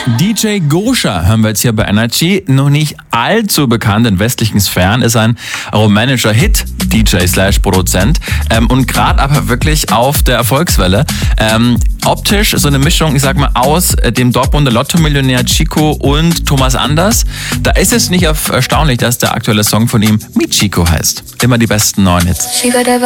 DJ Gosha hören wir jetzt hier bei Energy. Noch nicht allzu bekannt in westlichen Sphären, ist ein rumänischer Hit-DJ/Produzent und gerade aber wirklich auf der Erfolgswelle. Optisch so eine Mischung, ich sag mal, aus dem Dortmunder Lotto-Millionär Chico und Thomas Anders. Da ist es nicht erstaunlich, dass der aktuelle Song von ihm Mi Chico heißt. Immer die besten neuen Hits.